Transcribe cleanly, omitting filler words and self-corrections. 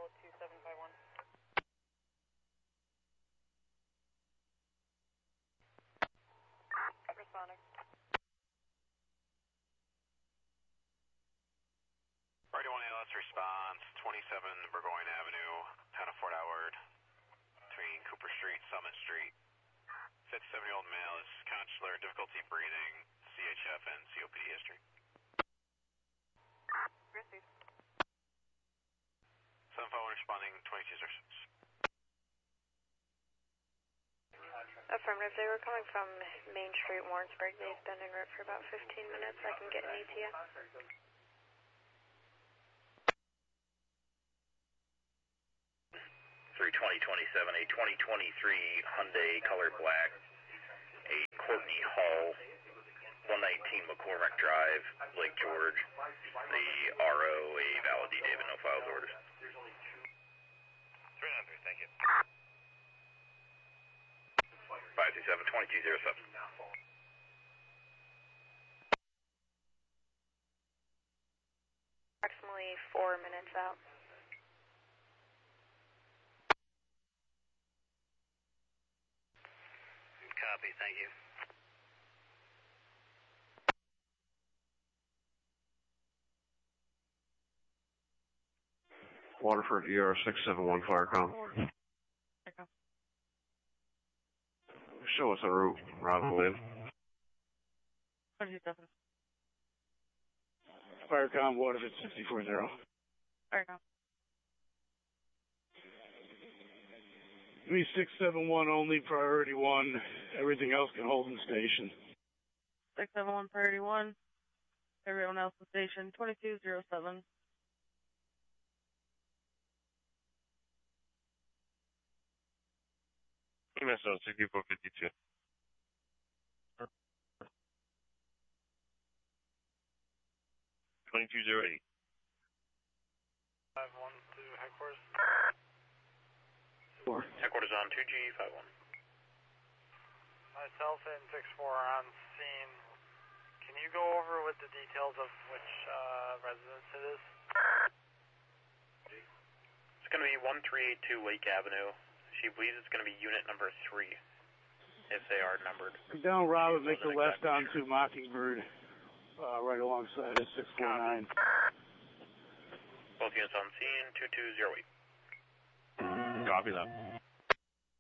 2751. Responding. Priority 1 ALS response, 27 Burgoyne Avenue, town of Fort Howard, between Cooper Street, Summit Street. 57-year-old male is consular, difficulty breathing, CHF and COPD history. Received. 751 responding, 2206. Affirmative, they were coming from Main Street, Warrensburg. They've been en route for about 15 minutes. I can get an ETA. 32027, a 2023 Hyundai color black, a Courtney Hall, 119 McCormick Drive, Lake George. The RO, a valid David, no files orders. 393, thank you. 527, 2207. Approximately 4 minutes out. Copy, thank you. Waterford ER 671 Firecom. Show us a route, Robin Lynn. 27. Firecom, Waterford 640. Firecom. Me 671 only, priority 1. Everything else can hold in station. 671 priority 1. Everyone else in station 2207. EMS on 6452. 2208. 51 to headquarters. Headquarters on 2G51. Myself and 64 are on scene. Can you go over with the details of which residence it is? It's going to be 1382 Lake Avenue. She believes it's going to be unit number 3, if they are numbered. Down Robert, make the left onto Mockingbird, right alongside of 649. Both units on scene, 2208. Copy that.